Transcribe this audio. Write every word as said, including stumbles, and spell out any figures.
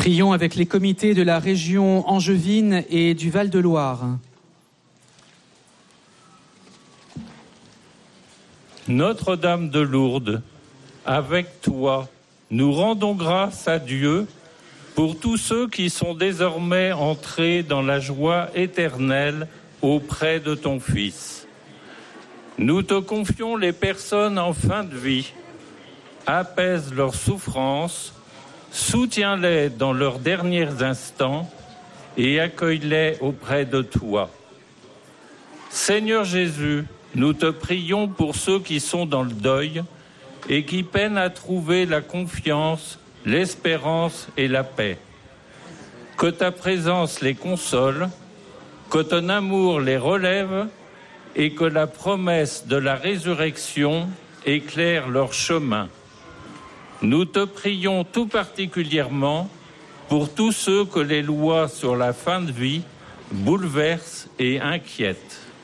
Prions avec les comités de la région angevine et du Val-de-Loire. Notre-Dame de Lourdes, avec toi, nous rendons grâce à Dieu pour tous ceux qui sont désormais entrés dans la joie éternelle auprès de ton Fils. Nous te confions les personnes en fin de vie. Apaise leurs souffrances, soutiens-les dans leurs derniers instants et accueille-les auprès de toi. Seigneur Jésus, nous te prions pour ceux qui sont dans le deuil et qui peinent à trouver la confiance, l'espérance et la paix. Que ta présence les console, que ton amour les relève et que la promesse de la résurrection éclaire leur chemin. Nous te prions tout particulièrement pour tous ceux que les lois sur la fin de vie bouleversent et inquiètent.